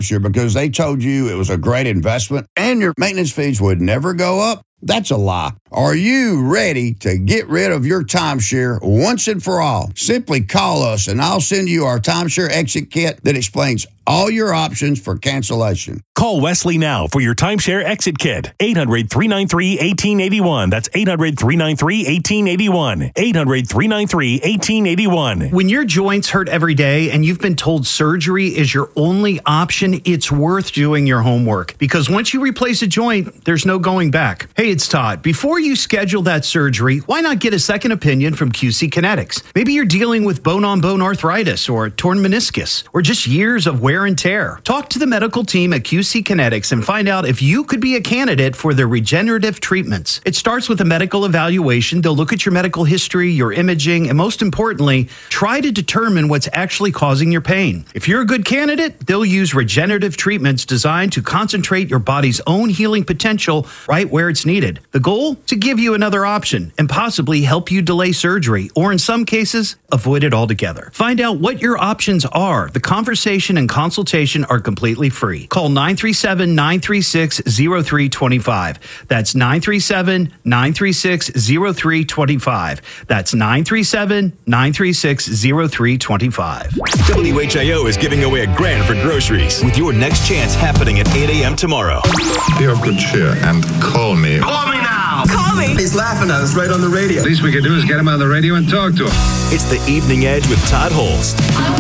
timeshare because they told you it was a great investment and your maintenance fees would never go up? That's a lie. Are you ready to get rid of your timeshare once and for all? Simply call us and I'll send you our timeshare exit kit that explains all your options for cancellation. Call Wesley now for your timeshare exit kit. 800-393-1881. That's 800-393-1881. 800-393-1881. When your joints hurt every day and you've been told surgery is your only option, it's worth doing your homework. Because once you replace a joint, there's no going back. Hey, it's Todd. Before you schedule that surgery, why not get a second opinion from QC Kinetics? Maybe you're dealing with bone-on-bone arthritis or a torn meniscus or just years of wear and tear. Talk to the medical team at QC Kinetics and find out if you could be a candidate for their regenerative treatments. It starts with a medical evaluation. They'll look at your medical history, your imaging, and most importantly, try to determine what's actually causing your pain. If you're a good candidate, they'll use regenerative treatments designed to concentrate your body's own healing potential right where it's needed. The goal? To give you another option and possibly help you delay surgery, or in some cases, avoid it altogether. Find out what your options are. The conversation and consultation are completely free. Call 937-936-0325. That's 937-936-0325. That's 937-936-0325. WHIO is giving away $1,000 for groceries with your next chance happening at 8 a.m. tomorrow. Be of good cheer and call me. Call me now! Call me! He's laughing at us right on the radio. The least we can do is get him on the radio and talk to him. It's the Evening Edge with Todd Holst.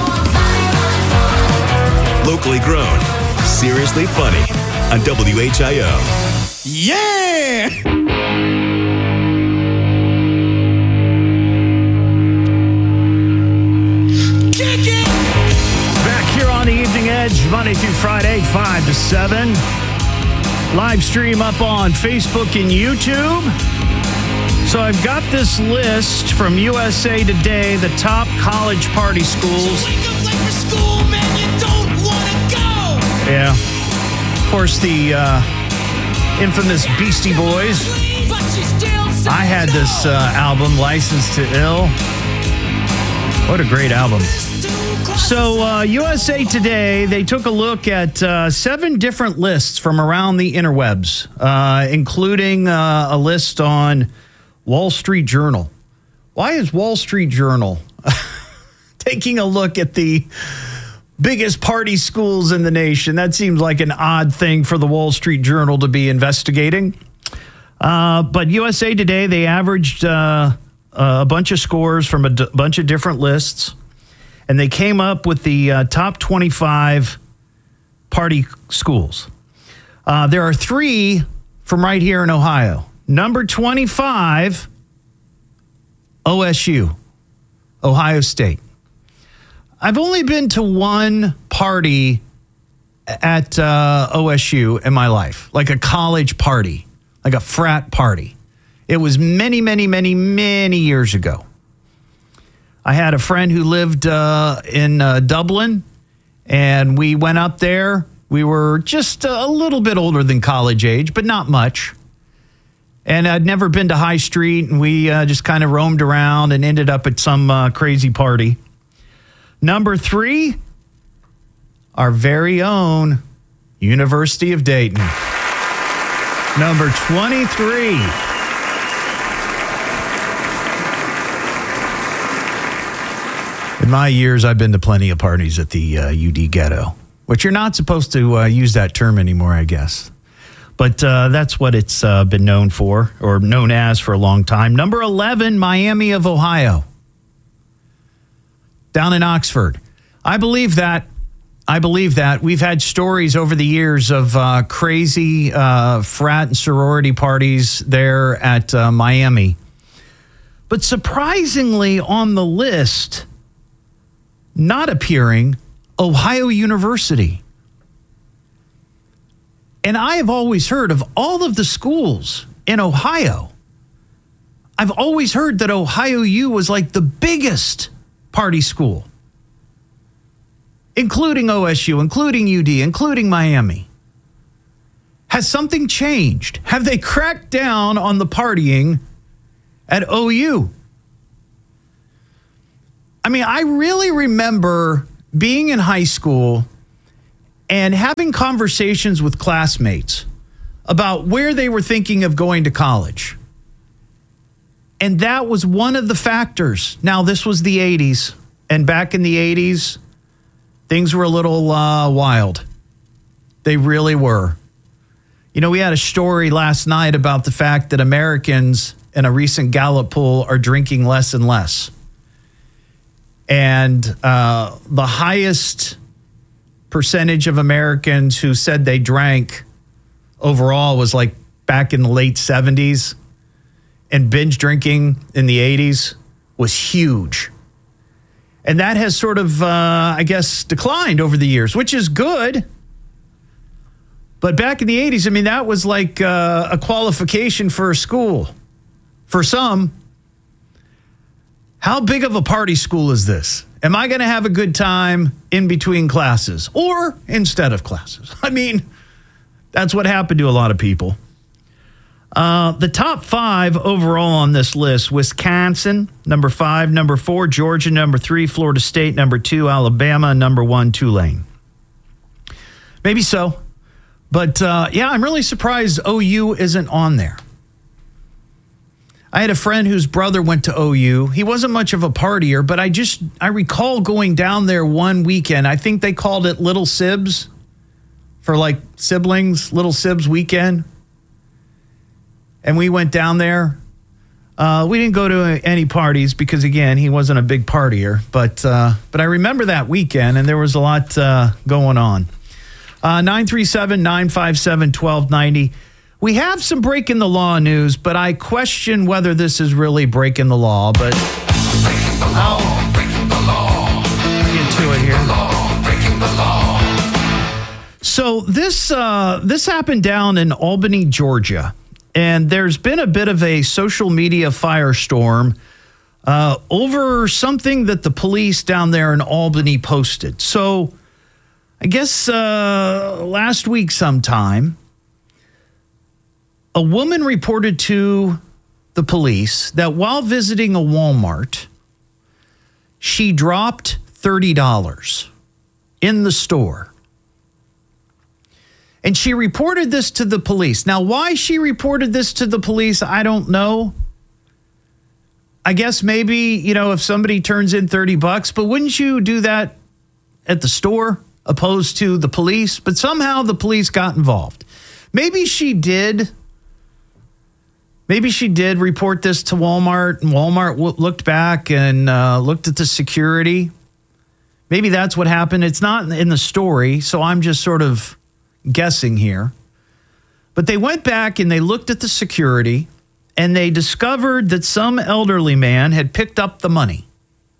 Locally grown, seriously funny on WHIO. Yeah! Kick it! Back here on the Evening Edge, Monday through Friday, 5 to 7. Live stream up on Facebook and YouTube. So I've got this list from USA Today, the top college party schools. Yeah. Of course, the infamous Beastie Boys. I had this album, License to Ill. What a great album. So USA Today, they took a look at 7 different lists from around the interwebs, including a list on Wall Street Journal. Why is Wall Street Journal taking a look at the biggest party schools in the nation? That seems like an odd thing for the Wall Street Journal to be investigating. But USA Today, they averaged a bunch of scores from a bunch of different lists, and they came up with the top 25 party schools. There are 3 from right here in Ohio. Number 25, OSU, Ohio State. I've only been to one party at OSU in my life, like a college party, like a frat party. It was many, many, many, many years ago. I had a friend who lived in Dublin, and we went up there. We were just a little bit older than college age, but not much. And I'd never been to High Street, and we just kind of roamed around and ended up at some crazy party. Number 3, our very own University of Dayton. Number 23. In my years, I've been to plenty of parties at the UD Ghetto, which you're not supposed to use that term anymore, I guess. But that's what it's been known for, or known as for a long time. Number 11, Miami of Ohio. Down in Oxford. I believe that. We've had stories over the years of crazy frat and sorority parties there at Miami. But surprisingly on the list, not appearing, Ohio University. And I have always heard of all of the schools in Ohio. I've always heard that Ohio U was like the biggest party school, including OSU, including UD, including Miami. Has something changed? Have they cracked down on the partying at OU? I mean, I really remember being in high school and having conversations with classmates about where they were thinking of going to college. And that was one of the factors. Now, this was the 80s, and back in the 80s, things were a little wild. They really were. You know, we had a story last night about the fact that Americans in a recent Gallup poll are drinking less and less. And the highest percentage of Americans who said they drank overall was like back in the late 70s. And binge drinking in the 80s was huge. And that has sort of, I guess, declined over the years, which is good. But back in the 80s, I mean, that was like a qualification for a school. For some, how big of a party school is this? Am I going to have a good time in between classes or instead of classes? I mean, that's what happened to a lot of people. The top 5 overall on this list: Wisconsin, number 5, number 4, Georgia, number 3, Florida State, number 2, Alabama, number 1, Tulane. Maybe so. But, yeah, I'm really surprised OU isn't on there. I had a friend whose brother went to OU. He wasn't much of a partier, but I recall going down there one weekend. I think they called it Little Sibs for like siblings, Little Sibs weekend. And we went down there. We didn't go to any parties because, again, he wasn't a big partier. But I remember that weekend, and there was a lot going on. 937-957-1290. We have some breaking the law news, but I question whether this is really breaking the law. But I'll get to it here. Breaking the law. So this happened down in Albany, Georgia. And there's been a bit of a social media firestorm over something that the police down there in Albany posted. So I guess last week sometime, a woman reported to the police that while visiting a Walmart, she dropped $30 in the store. And she reported this to the police. Now, why she reported this to the police, I don't know. I guess maybe, you know, if somebody turns in $30, but wouldn't you do that at the store opposed to the police? But somehow the police got involved. Maybe she did report this to Walmart, and Walmart looked back and looked at the security. Maybe that's what happened. It's not in the story, so I'm just sort of guessing here. But they went back and they looked at the security, and they discovered that some elderly man had picked up the money.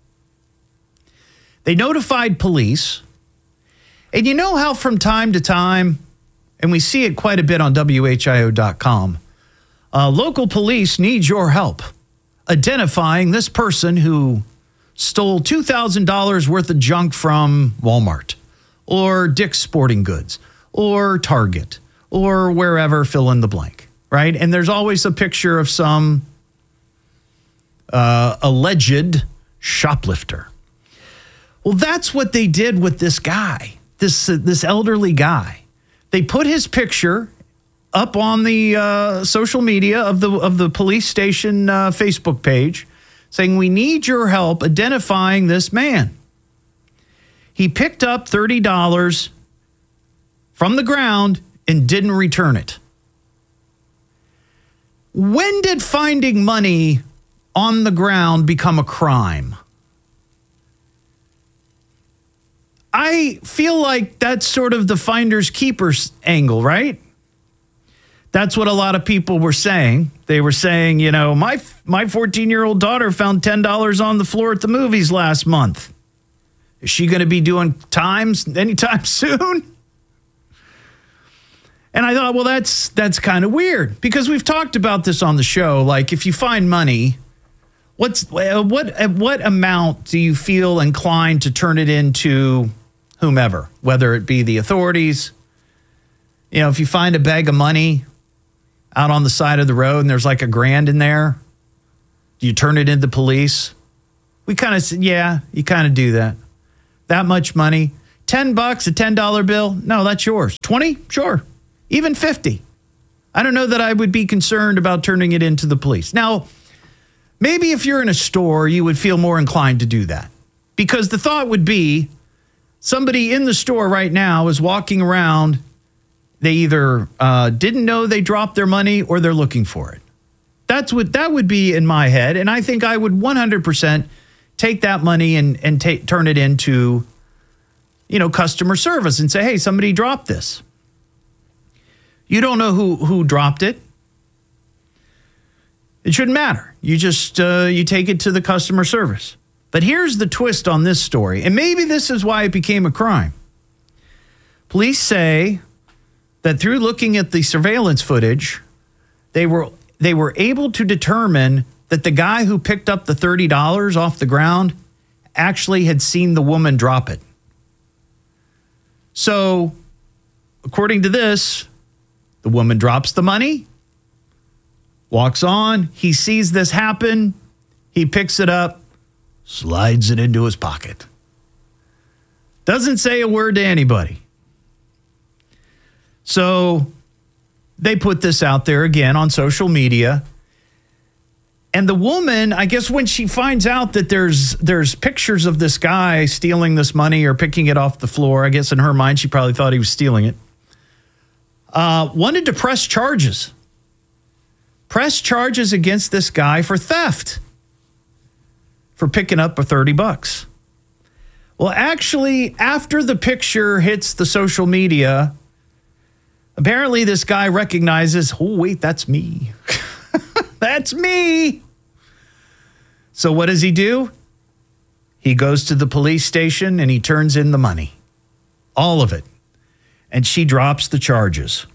They notified police. And you know how from time to time, and we see it quite a bit on WHIO.com, local police need your help identifying this person who stole $2,000 worth of junk from Walmart or Dick's Sporting Goods or Target or wherever, fill in the blank, right? And there's always a picture of some alleged shoplifter. Well, that's what they did with this guy, this elderly guy. They put his picture up on the social media of the police station Facebook page, saying, "We need your help identifying this man. He picked up $30 from the ground and didn't return it." When did finding money on the ground become a crime? I feel like that's sort of the finders keepers angle, right? That's what a lot of people were saying. They were saying, you know, my 14-year-old daughter found $10 on the floor at the movies last month. Is she going to be doing times anytime soon? And I thought, well, that's kind of weird, because we've talked about this on the show. Like, if you find money, what amount do you feel inclined to turn it into whomever, whether it be the authorities? You know, if you find a bag of money out on the side of the road and there's like $1,000 in there, do you turn it into police? We kind of said, yeah, you kind of do that. That much money, $10, a $10 bill, no, that's yours. 20, sure. Even 50. I don't know that I would be concerned about turning it into the police. Now, maybe if you're in a store, you would feel more inclined to do that. Because the thought would be somebody in the store right now is walking around. They either didn't know they dropped their money or they're looking for it. That would be in my head. And I think I would 100% take that money and turn it into, customer service and say, hey, somebody dropped this. You don't know who dropped it. It shouldn't matter. You just, you take it to the customer service. But here's the twist on this story. And maybe this is why it became a crime. Police say that through looking at the surveillance footage, they were able to determine that the guy who picked up the $30 off the ground actually had seen the woman drop it. So, according to this, the woman drops the money, walks on, he sees this happen, he picks it up, slides it into his pocket. Doesn't say a word to anybody. So they put this out there again on social media. And the woman, I guess when she finds out that there's pictures of this guy stealing this money or picking it off the floor, I guess in her mind she probably thought he was stealing it, wanted to press charges. Press charges against this guy for theft. For picking up $30. Well, actually, after the picture hits the social media, apparently this guy recognizes, oh, wait, that's me. That's me. So what does he do? He goes to the police station and he turns in the money. All of it. And she drops the charges.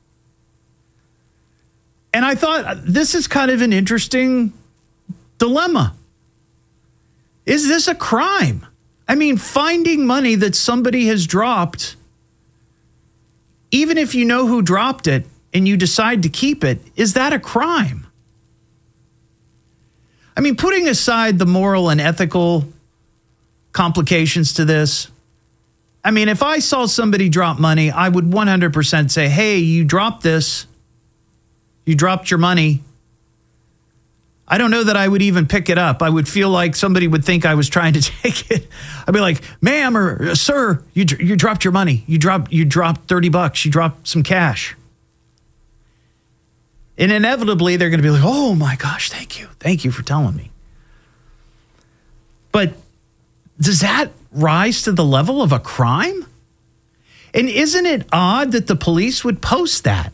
And I thought, this is kind of an interesting dilemma. Is this a crime? I mean, finding money that somebody has dropped, even if you know who dropped it and you decide to keep it, is that a crime? I mean, putting aside the moral and ethical complications to this, I mean, if I saw somebody drop money, I would 100% say, hey, you dropped this. You dropped your money. I don't know that I would even pick it up. I would feel like somebody would think I was trying to take it. I'd be like, ma'am or sir, you dropped your money. You dropped $30. You dropped some cash. And inevitably, they're going to be like, oh my gosh, thank you. Thank you for telling me. But does that rise to the level of a crime? And isn't it odd that the police would post that?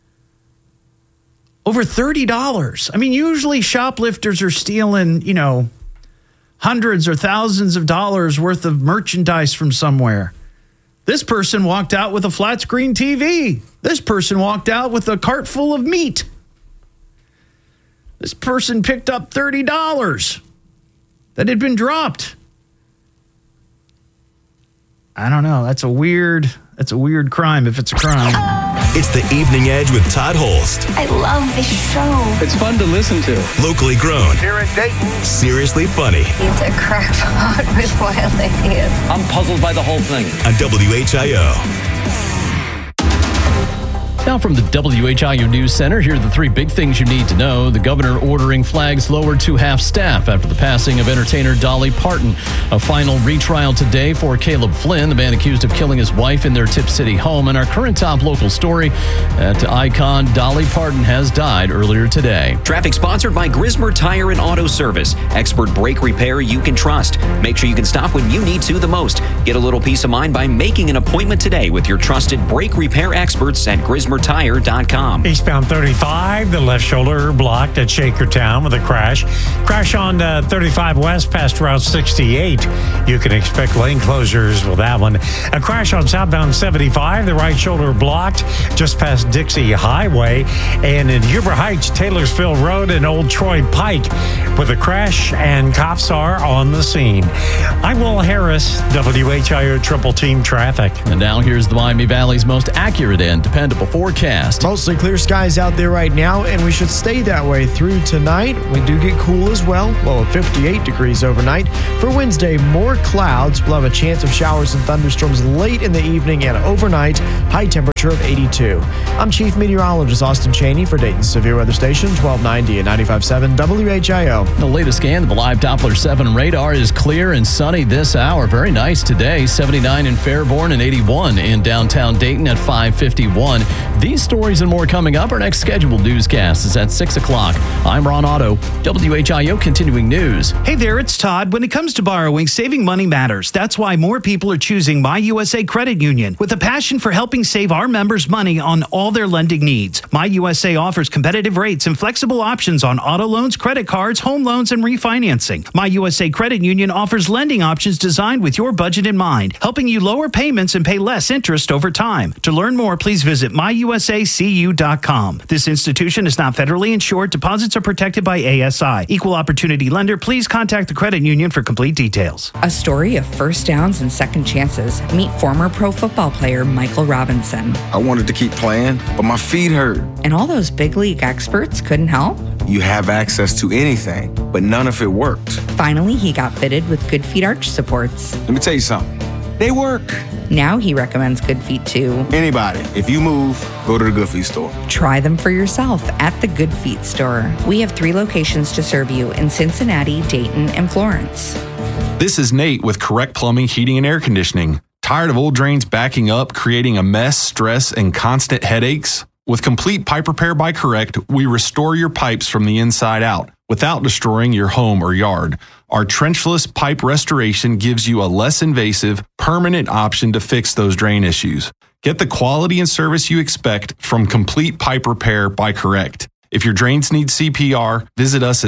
Over $30. I mean, usually shoplifters are stealing, hundreds or thousands of dollars worth of merchandise from somewhere. This person walked out with a flat screen TV. This person walked out with a cart full of meat. This person picked up $30 that had been dropped. I don't know. That's a weird crime if it's a crime. It's the Evening Edge with Todd Holst. I love this show. It's fun to listen to. Locally grown. Here in Dayton. Seriously funny. It's a crackpot with wild ideas. I'm puzzled by the whole thing. On WHIO. Now from the WHIO News Center, here are the three big things you need to know. The governor ordering flags lowered to half staff after the passing of entertainer Dolly Parton. A final retrial today for Caleb Flynn, the man accused of killing his wife in their Tip City home. And our current top local story, at icon Dolly Parton has died earlier today. Traffic sponsored by Grismer Tire and Auto Service. Expert brake repair you can trust. Make sure you can stop when you need to the most. Get a little peace of mind by making an appointment today with your trusted brake repair experts at GrismerTire.com. Eastbound 35, the left shoulder blocked at Shakertown with a crash. Crash on 35 West past Route 68. You can expect lane closures with that one. A crash on southbound 75, the right shoulder blocked just past Dixie Highway. And in Huber Heights, Taylorsville Road and Old Troy Pike with a crash, and cops are on the scene. I'm Will Harris, WHIO Triple Team Traffic. And now here's the Miami Valley's most accurate and dependable forecast forecast. Mostly clear skies out there right now, and we should stay that way through tonight. We do get cool as well, low of 58 degrees overnight. For Wednesday, more clouds. We'll have a chance of showers and thunderstorms late in the evening and overnight, high temperature of 82. I'm Chief Meteorologist Austin Cheney for Dayton's Severe Weather Station, 1290 and 95.7 WHIO. The latest scan of the live Doppler 7 radar is clear and sunny this hour. Very nice today, 79 in Fairborn and 81 in downtown Dayton at 5:51. These stories and more coming up. Our next scheduled newscast is at 6 o'clock. I'm Ron Otto, WHIO Continuing News. Hey there, it's Todd. When it comes to borrowing, saving money matters. That's why more people are choosing My USA Credit Union. With a passion for helping save our members money on all their lending needs, My USA offers competitive rates and flexible options on auto loans, credit cards, home loans, and refinancing. My USA Credit Union offers lending options designed with your budget in mind, helping you lower payments and pay less interest over time. To learn more, please visit myusacu.com. This institution is not federally insured. Deposits are protected by ASI. Equal opportunity lender. Please contact the credit union for complete details. A story of first downs and second chances. Meet former pro football player Michael Robinson. I wanted to keep playing, but my feet hurt. And all those big league experts couldn't help? You have access to anything, but none of it worked. Finally, he got fitted with Good Feet arch supports. Let me tell you something. They work. Now he recommends Good Feet to anybody. If you move, go to the Good Feet store. Try them for yourself at the Good Feet store. We have 3 locations to serve you in Cincinnati, Dayton, and Florence. This is Nate with Correct Plumbing, Heating, and Air Conditioning. Tired of old drains backing up, creating a mess, stress, and constant headaches? With complete pipe repair by Correct, we restore your pipes from the inside out without destroying your home or yard. Our trenchless pipe restoration gives you a less invasive, permanent option to fix those drain issues. Get the quality and service you expect from complete pipe repair by Correct. If your drains need CPR, visit us at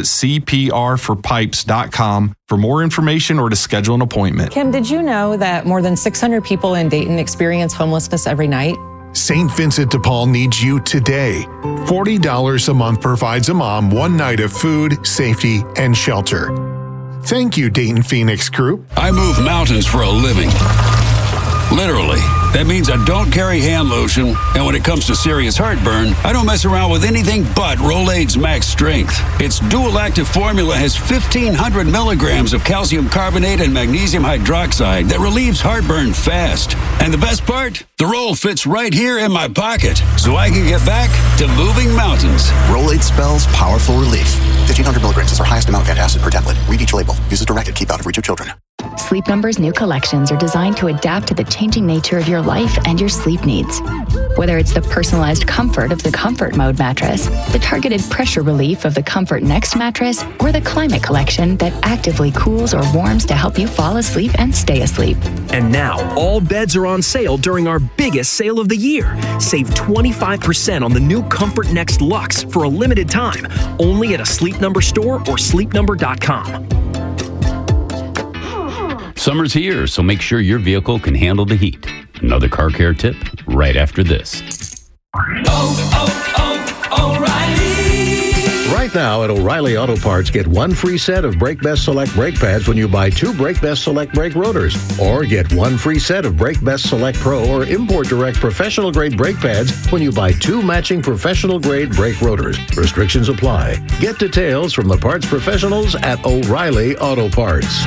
cprforpipes.com for more information or to schedule an appointment. Kim, did you know that more than 600 people in Dayton experience homelessness every night? St. Vincent de Paul needs you today. $40 a month provides a mom one night of food, safety, and shelter. Thank you, Dayton Phoenix Group. I move mountains for a living. Literally. That means I don't carry hand lotion, and when it comes to serious heartburn, I don't mess around with anything but Rolaids Max Strength. Its dual-active formula has 1,500 milligrams of calcium carbonate and magnesium hydroxide that relieves heartburn fast. And the best part? The roll fits right here in my pocket, so I can get back to moving mountains. Rolaids spells powerful relief. 1,500 milligrams is our highest amount of antacid per tablet. Read each label. Use as directed. Keep out of reach of children. Sleep Number's new collections are designed to adapt to the changing nature of your life and your sleep needs. Whether it's the personalized comfort of the Comfort Mode mattress, the targeted pressure relief of the Comfort Next mattress, or the Climate Collection that actively cools or warms to help you fall asleep and stay asleep. And now, all beds are on sale during our biggest sale of the year. Save 25% on the new Comfort Next Luxe for a limited time, only at a Sleep Number store or sleepnumber.com. Summer's here, so make sure your vehicle can handle the heat. Another car care tip right after this. O'Reilly! Right now at O'Reilly Auto Parts, get one free set of Brake Best Select brake pads when you buy 2 Brake Best Select brake rotors. Or get one free set of Brake Best Select Pro or Import Direct professional grade brake pads when you buy 2 matching professional grade brake rotors. Restrictions apply. Get details from the parts professionals at O'Reilly Auto Parts.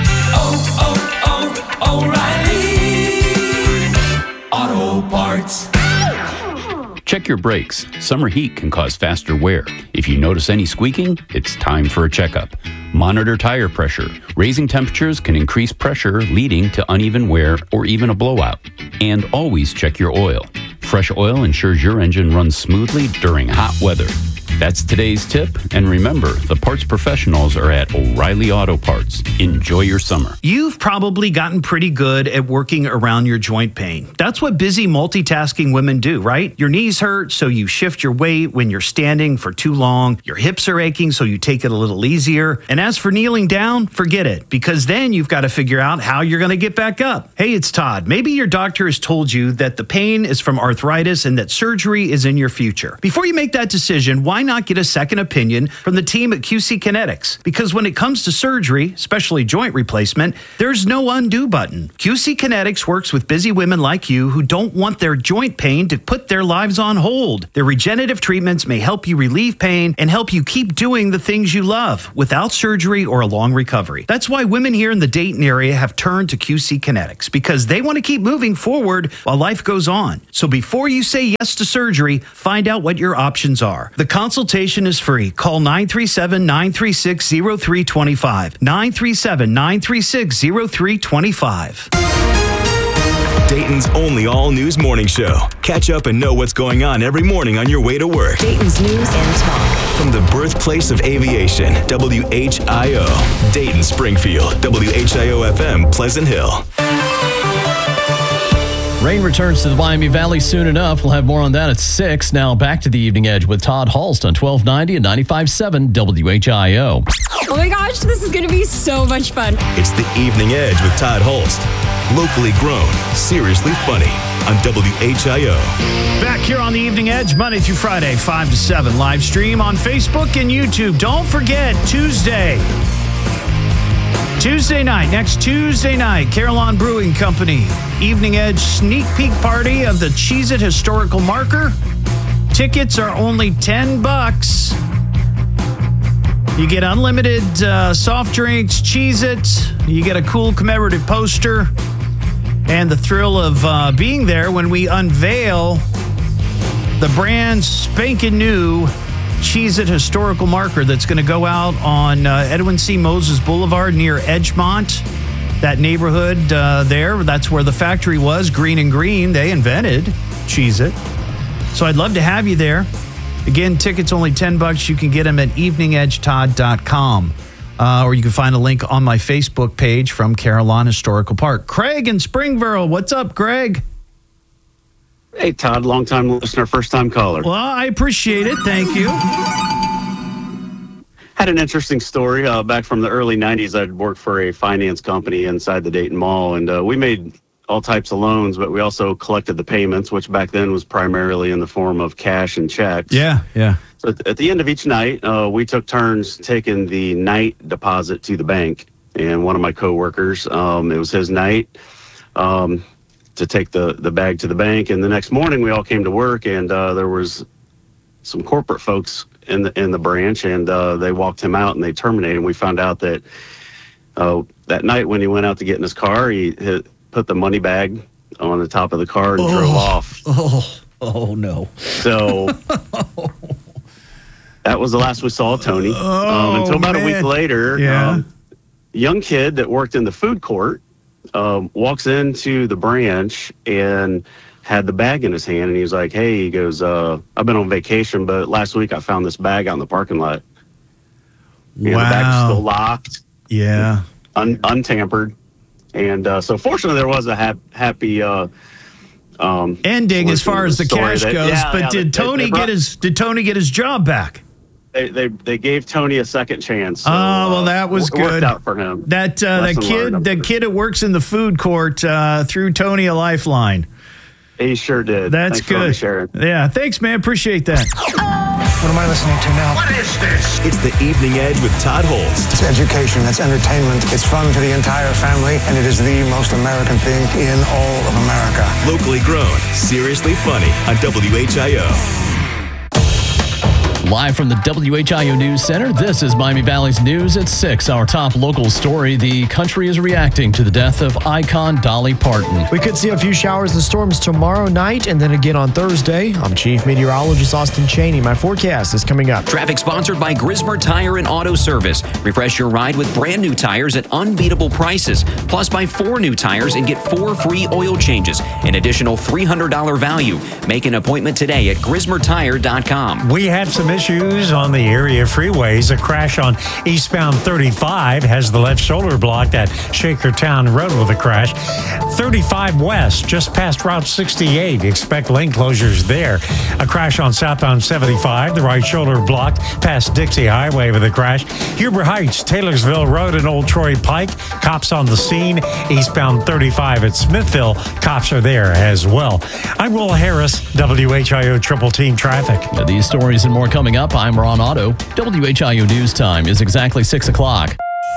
O'Reilly Auto Parts. Check your brakes. Summer heat can cause faster wear. If you notice any squeaking, it's time for a checkup. Monitor tire pressure. Raising temperatures can increase pressure, leading to uneven wear or even a blowout. And always check your oil. Fresh oil ensures your engine runs smoothly during hot weather. That's today's tip. And remember, the parts professionals are at O'Reilly Auto Parts. Enjoy your summer. You've probably gotten pretty good at working around your joint pain. That's what busy multitasking women do, right? Your knees hurt, so you shift your weight when you're standing for too long. Your hips are aching, so you take it a little easier. And as for kneeling down, forget it, because then you've got to figure out how you're going to get back up. Hey, it's Todd. Maybe your doctor has told you that the pain is from arthritis and that surgery is in your future. Before you make that decision, why not get a second opinion from the team at QC Kinetics? Because when it comes to surgery, especially joint replacement, there's no undo button. QC Kinetics works with busy women like you who don't want their joint pain to put their lives on hold. Their regenerative treatments may help you relieve pain and help you keep doing the things you love without surgery or a long recovery. That's why women here in the Dayton area have turned to QC Kinetics, because they want to keep moving forward while life goes on. So before you say yes to surgery, find out what your options are. The consultation is free. Call 937-936-0325. 937-936-0325. Dayton's only all-news morning show. Catch up and know what's going on every morning on your way to work. Dayton's news and talk. From the birthplace of aviation, WHIO. Dayton, Springfield, WHIO-FM, Pleasant Hill. Rain returns to the Miami Valley soon enough. We'll have more on that at 6. Now back to the Evening Edge with Todd Hulst on 1290 and 95.7 WHIO. Oh my gosh, this is going to be so much fun. It's the Evening Edge with Todd Hulst. Locally grown, seriously funny on WHIO. Back here on the Evening Edge, Monday through Friday, 5 to 7. Live stream on Facebook and YouTube. Don't forget, Tuesday night, next Tuesday night, Carillon Brewing Company, Evening Edge sneak peek party of the Cheez-It Historical Marker. Tickets are only $10. You get unlimited soft drinks, Cheez-It. You get a cool commemorative poster. And the thrill of being there when we unveil the brand spanking new Cheez-It Historical Marker that's going to go out on Edwin C. Moses Boulevard near Edgemont, that neighborhood there. That's where the factory was, Green and Green. They invented Cheez-It. So I'd love to have you there. Again, tickets only $10. You can get them at eveningedgetodd.com. Or you can find a link on my Facebook page from Carillon Historical Park. Craig in Springville. What's up, Craig? Hey, Todd, long-time listener, first-time caller. Well, I appreciate it. Thank you. Had an interesting story. Back from the early 90s, I'd worked for a finance company inside the Dayton Mall, and we made all types of loans, but we also collected the payments, which back then was primarily in the form of cash and checks. Yeah. So at the end of each night, we took turns taking the night deposit to the bank. And one of my coworkers, it was his night to take the bag to the bank. And the next morning, we all came to work, and there was some corporate folks in the branch, and they walked him out and they terminated. And we found out that that night when he went out to get in his car, he put the money bag on the top of the car and drove off. Oh no! So. That was the last we saw of Tony. Until about a week later, young kid that worked in the food court walks into the branch and had the bag in his hand. And he was like, hey, he goes, I've been on vacation, but last week I found this bag out in the parking lot. And the bag was still locked. Yeah. Untampered. And so fortunately there was a happy ending as far as the cash goes. But did Tony get his job back? They gave Tony a second chance. So, well, that was good. Worked out for him. That kid that works in the food court threw Tony a lifeline. He sure did. That's thanks good. For sharing. Yeah, thanks, man. Appreciate that. What am I listening to now? What is this? It's the Evening Edge with Todd Hulst. It's education, it's entertainment, it's fun for the entire family, and it is the most American thing in all of America. Locally grown, seriously funny on WHIO. Live from the WHIO News Center, this is Miami Valley's News at 6. Our top local story, the country is reacting to the death of icon Dolly Parton. We could see a few showers and storms tomorrow night and then again on Thursday. I'm Chief Meteorologist Austin Cheney. My forecast is coming up. Traffic sponsored by Grismer Tire and Auto Service. Refresh your ride with brand new tires at unbeatable prices. Plus, buy 4 new tires and get 4 free oil changes. An additional $300 value. Make an appointment today at GrismerTire.com. We had some issues on the area freeways. A crash on eastbound 35 has the left shoulder blocked at Shakertown Road with a crash. 35 west, just past Route 68. Expect lane closures there. A crash on southbound 75, the right shoulder blocked past Dixie Highway with a crash. Huber Heights, Taylorsville Road and Old Troy Pike. Cops on the scene. Eastbound 35 at Smithville. Cops are there as well. I'm Will Harris, WHIO Triple Team Traffic. These stories and more coming up. I'm Ron Otto. WHIO News Time is exactly 6 o'clock.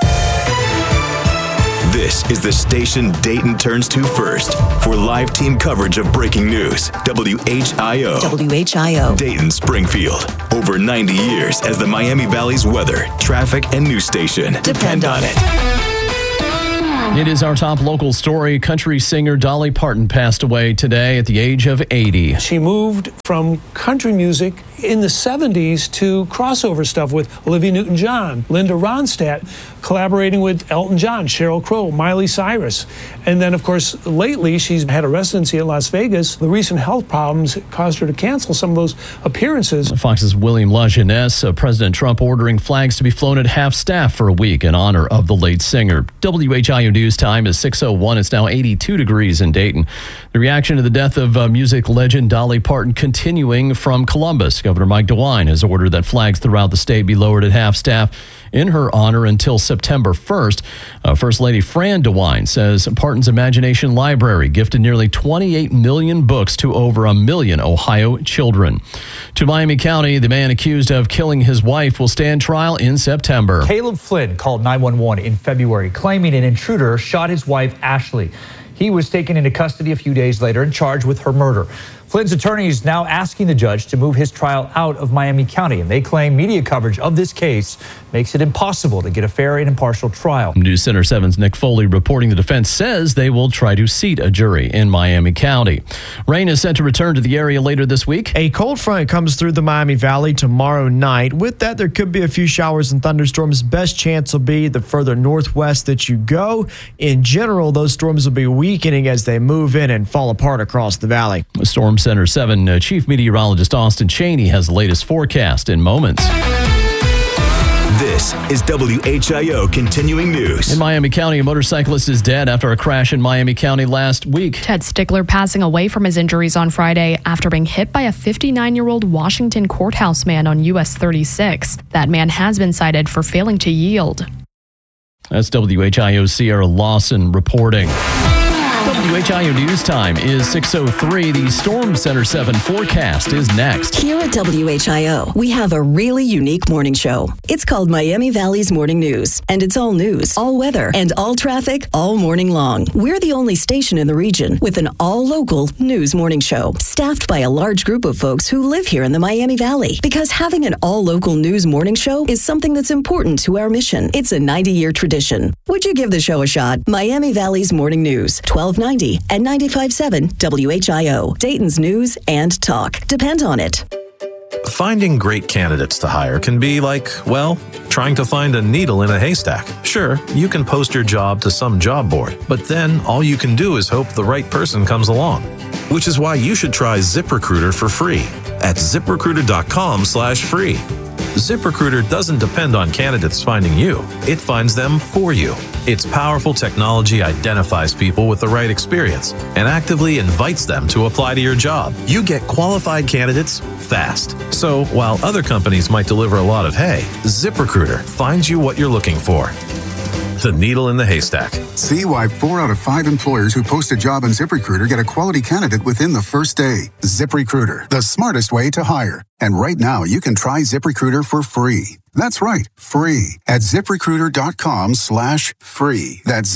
This is the station Dayton turns to first for live team coverage of breaking news. WHIO. WHIO. Dayton Springfield. Over 90 years as the Miami Valley's weather, traffic, and news station. Depend on it. It is our top local story. Country singer Dolly Parton passed away today at the age of 80. She moved from country music in the 70s to crossover stuff with Olivia Newton-John, Linda Ronstadt, collaborating with Elton John, Sheryl Crow, Miley Cyrus. And then, of course, lately she's had a residency in Las Vegas. The recent health problems caused her to cancel some of those appearances. Fox's William LaJeunesse, President Trump ordering flags to be flown at half-staff for a week in honor of the late singer. WHIO News Time is 6:01. It's now 82 degrees in Dayton. The reaction to the death of music legend Dolly Parton continuing from Columbus. Governor Mike DeWine has ordered that flags throughout the state be lowered at half-staff in her honor until September 1st. First Lady Fran DeWine says Parton's Imagination Library gifted nearly 28 million books to over 1 million Ohio children. To Miami County, the man accused of killing his wife will stand trial in September. Caleb Flynn called 911 in February, claiming an intruder shot his wife, Ashley. He was taken into custody a few days later and charged with her murder. Flynn's attorney is now asking the judge to move his trial out of Miami County, and they claim media coverage of this case makes it impossible to get a fair and impartial trial. News Center 7's Nick Foley reporting the defense says they will try to seat a jury in Miami County. Rain is set to return to the area later this week. A cold front comes through the Miami Valley tomorrow night. With that, there could be a few showers and thunderstorms. Best chance will be the further northwest that you go. In general, those storms will be weakening as they move in and fall apart across the valley. Storm Center 7 Chief Meteorologist Austin Cheney has the latest forecast in moments. This is WHIO Continuing News. In Miami County, a motorcyclist is dead after a crash in Miami County last week. Ted Stickler passing away from his injuries on Friday after being hit by a 59-year-old Washington courthouse man on US 36. That man has been cited for failing to yield. That's WHIO's Sierra Lawson reporting. WHIO News Time is 6:03. The Storm Center 7 forecast is next. Here at WHIO, we have a really unique morning show. It's called Miami Valley's Morning News, and it's all news, all weather, and all traffic all morning long. We're the only station in the region with an all-local news morning show, staffed by a large group of folks who live here in the Miami Valley. Because having an all-local news morning show is something that's important to our mission. It's a 90-year tradition. Would you give the show a shot? Miami Valley's Morning News, 1290 and 95.7 WHIO. Dayton's news and talk. Depend on it. Finding great candidates to hire can be like, well, trying to find a needle in a haystack. Sure, you can post your job to some job board, but then all you can do is hope the right person comes along. Which is why you should try ZipRecruiter for free at ZipRecruiter.com/free. ZipRecruiter doesn't depend on candidates finding you. It finds them for you. Its powerful technology identifies people with the right experience and actively invites them to apply to your job. You get qualified candidates fast. So while other companies might deliver a lot of hay, ZipRecruiter finds you what you're looking for. The needle in the haystack. See why 4 out of 5 employers who post a job on ZipRecruiter get a quality candidate within the first day. ZipRecruiter, the smartest way to hire. And right now, you can try ZipRecruiter for free. That's right, free at ZipRecruiter.com/free. That's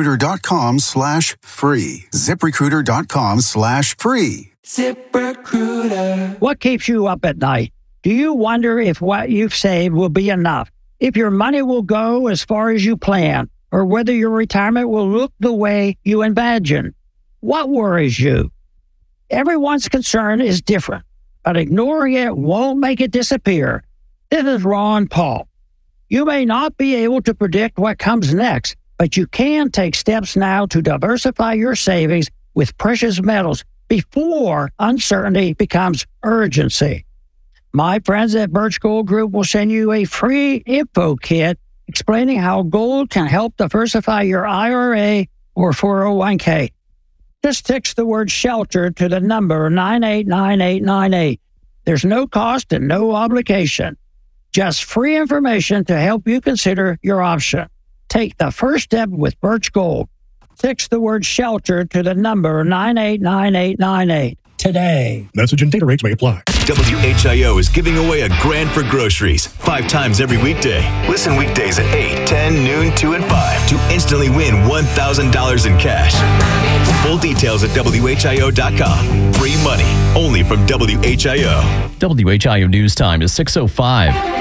ZipRecruiter.com/free. ZipRecruiter.com/free. ZipRecruiter. What keeps you up at night? Do you wonder if what you've saved will be enough? If your money will go as far as you plan, or whether your retirement will look the way you imagine? What worries you? Everyone's concern is different, but ignoring it won't make it disappear. This is Ron Paul. You may not be able to predict what comes next, but you can take steps now to diversify your savings with precious metals before uncertainty becomes urgency. My friends at Birch Gold Group will send you a free info kit explaining how gold can help diversify your IRA or 401k. Just text the word SHELTER to the number 989898. There's no cost and no obligation. Just free information to help you consider your option. Take the first step with Birch Gold. Text the word SHELTER to the number 989898. today. Message and data rates may apply. WHIO is giving away a grand for groceries 5 times every weekday. Listen weekdays at 8, 10, noon, 2, and 5 to instantly win $1,000 in cash. Full details at WHIO.com. Free money only from WHIO. WHIO News Time is 6:05.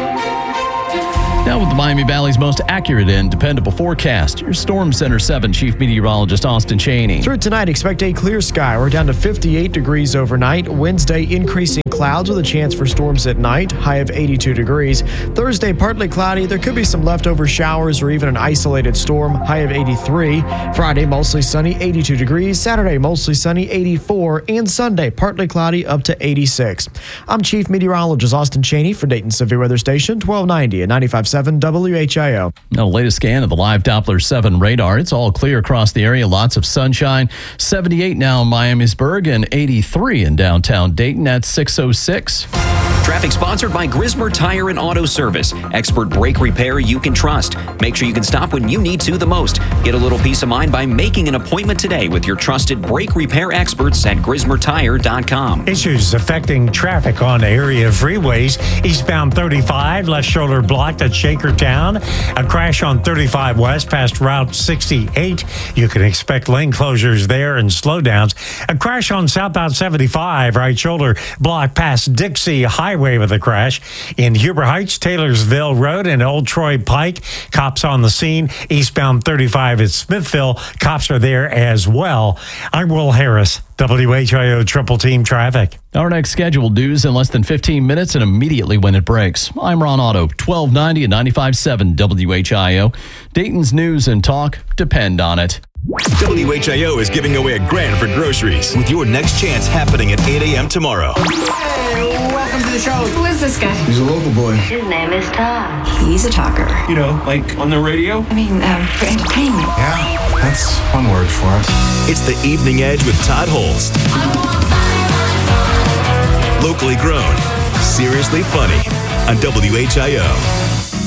Now with the Miami Valley's most accurate and dependable forecast, your Storm Center 7 Chief Meteorologist Austin Cheney. Through tonight, expect a clear sky. We're down to 58 degrees overnight. Wednesday, increasing clouds with a chance for storms at night, high of 82 degrees. Thursday, partly cloudy. There could be some leftover showers or even an isolated storm, high of 83. Friday, mostly sunny, 82 degrees. Saturday, mostly sunny, 84. And Sunday, partly cloudy, up to 86. I'm Chief Meteorologist Austin Cheney for Dayton Severe Weather Station, 1290 at 95.7 WHIO. Now, latest scan of the live Doppler 7 radar. It's all clear across the area. Lots of sunshine. 78 now in Miamisburg and 83 in downtown Dayton at 6:06. Traffic sponsored by Grismer Tire and Auto Service. Expert brake repair you can trust. Make sure you can stop when you need to the most. Get a little peace of mind by making an appointment today with your trusted brake repair experts at GrismerTire.com. Issues affecting traffic on area freeways. Eastbound 35, left shoulder blocked at Shakertown. A crash on 35 West past Route 68. You can expect lane closures there and slowdowns. A crash on southbound 75, right shoulder blocked past Dixie Highway with a crash. In Huber Heights, Taylorsville Road and Old Troy Pike. Cops on the scene. Eastbound 35 at Smithville. Cops are there as well. I'm Will Harris, WHIO Triple Team Traffic. Our next scheduled news in less than 15 minutes and immediately when it breaks. I'm Ron Otto, 1290 and 95.7 WHIO. Dayton's news and talk depend on it. WHIO is giving away a grand for groceries with your next chance happening at 8 a.m. tomorrow. Hey, welcome to the show. Who is this guy? He's a local boy. His name is Todd. He's a talker. You know, like on the radio? I mean, for entertainment. Yeah, that's one word for it. It's the Evening Edge with Todd Holst. Locally grown, seriously funny on WHIO.